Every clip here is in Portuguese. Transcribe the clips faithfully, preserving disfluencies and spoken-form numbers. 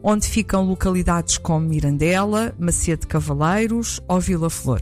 onde ficam localidades como Mirandela, Macedo de Cavaleiros ou Vila Flor.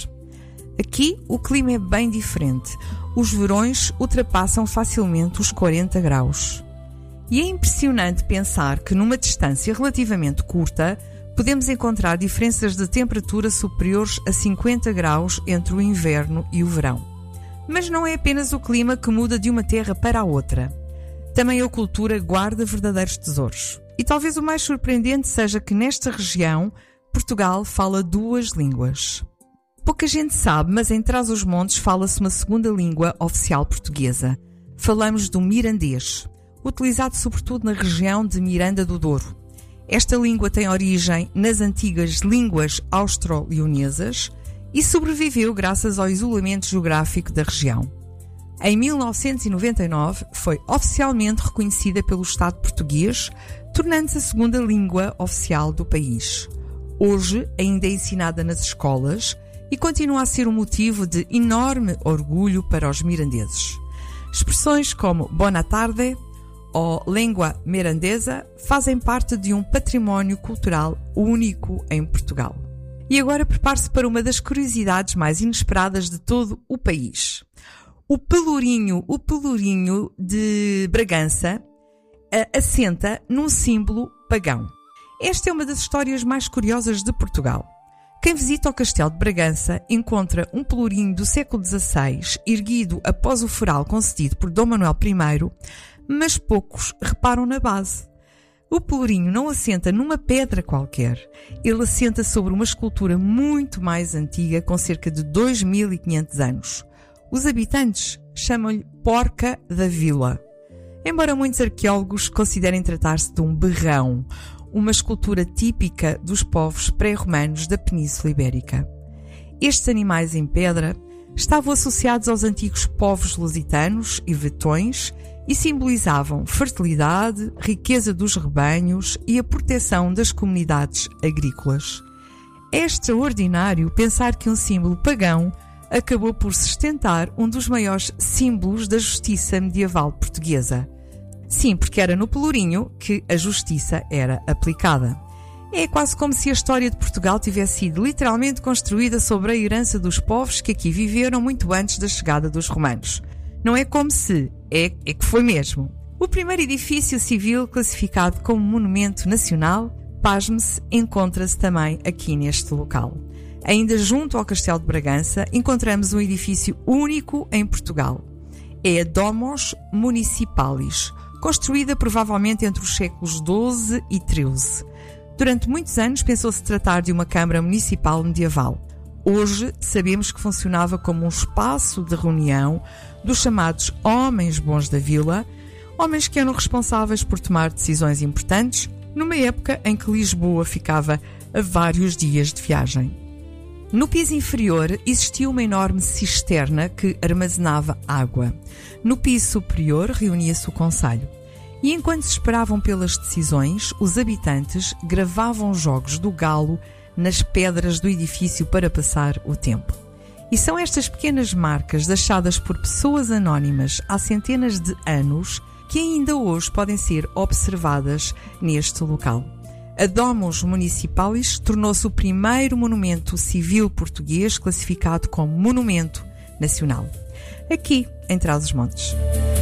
Aqui o clima é bem diferente. Os verões ultrapassam facilmente os quarenta graus. E é impressionante pensar que numa distância relativamente curta podemos encontrar diferenças de temperatura superiores a cinquenta graus entre o inverno e o verão. Mas não é apenas o clima que muda de uma terra para a outra. Também a cultura guarda verdadeiros tesouros. E talvez o mais surpreendente seja que nesta região, Portugal fala duas línguas. Pouca gente sabe, mas em Trás-os-Montes fala-se uma segunda língua oficial portuguesa. Falamos do mirandês, utilizado sobretudo na região de Miranda do Douro. Esta língua tem origem nas antigas línguas austro-leonesas e sobreviveu graças ao isolamento geográfico da região. Em mil novecentos e noventa e nove foi oficialmente reconhecida pelo Estado português, tornando-se a segunda língua oficial do país. Hoje ainda é ensinada nas escolas e continua a ser um motivo de enorme orgulho para os mirandeses. Expressões como Bona tarde ou língua mirandesa fazem parte de um património cultural único em Portugal. E agora prepare-se para uma das curiosidades mais inesperadas de todo o país. O Pelourinho, o Pelourinho de Bragança uh, assenta num símbolo pagão. Esta é uma das histórias mais curiosas de Portugal. Quem visita o Castelo de Bragança encontra um pelourinho do século dezasseis, erguido após o funeral concedido por Dom Manuel I, mas poucos reparam na base. O pelourinho não assenta numa pedra qualquer. Ele assenta sobre uma escultura muito mais antiga, com cerca de dois mil e quinhentos anos. Os habitantes chamam-lhe Porca da Vila. Embora muitos arqueólogos considerem tratar-se de um berrão, uma escultura típica dos povos pré-romanos da Península Ibérica. Estes animais em pedra estavam associados aos antigos povos lusitanos e vetões e simbolizavam fertilidade, riqueza dos rebanhos e a proteção das comunidades agrícolas. É extraordinário pensar que um símbolo pagão acabou por sustentar um dos maiores símbolos da justiça medieval portuguesa. Sim, porque era no Pelourinho que a justiça era aplicada. É quase como se a história de Portugal tivesse sido literalmente construída sobre a herança dos povos que aqui viveram muito antes da chegada dos romanos. Não é como se, é, é que foi mesmo. O primeiro edifício civil classificado como monumento nacional, pasme-se, encontra-se também aqui neste local. Ainda junto ao Castelo de Bragança, encontramos um edifício único em Portugal. É a Domus Municipalis, construída provavelmente entre os séculos doze e treze. Durante muitos anos pensou-se tratar de uma Câmara Municipal medieval. Hoje sabemos que funcionava como um espaço de reunião dos chamados Homens Bons da Vila, homens que eram responsáveis por tomar decisões importantes numa época em que Lisboa ficava a vários dias de viagem. No piso inferior existia uma enorme cisterna que armazenava água. No piso superior reunia-se o concelho. E enquanto se esperavam pelas decisões, os habitantes gravavam jogos do galo nas pedras do edifício para passar o tempo. E são estas pequenas marcas deixadas por pessoas anónimas há centenas de anos que ainda hoje podem ser observadas neste local. A Domus Municipalis tornou-se o primeiro monumento civil português classificado como monumento nacional, aqui em Trás-os-Montes.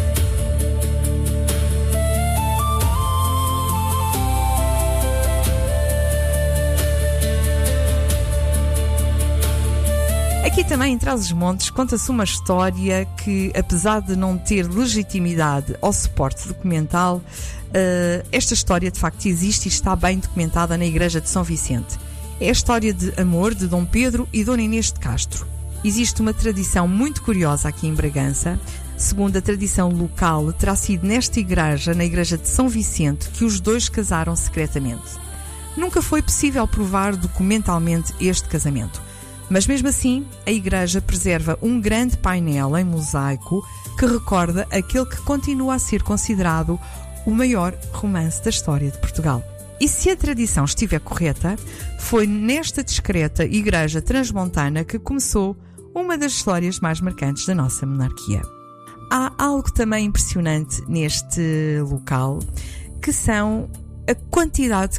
Aqui também em Trás-os-Montes conta-se uma história que, apesar de não ter legitimidade ao suporte documental, uh, esta história de facto existe e está bem documentada na Igreja de São Vicente. É a história de amor de Dom Pedro e Dona Inês de Castro. Existe uma tradição muito curiosa aqui em Bragança. Segundo a tradição local, terá sido nesta igreja, na Igreja de São Vicente, que os dois casaram secretamente. Nunca foi possível provar documentalmente este casamento. Mas mesmo assim, a igreja preserva um grande painel em mosaico que recorda aquele que continua a ser considerado o maior romance da história de Portugal. E se a tradição estiver correta, foi nesta discreta igreja transmontana que começou uma das histórias mais marcantes da nossa monarquia. Há algo também impressionante neste local, que são a quantidade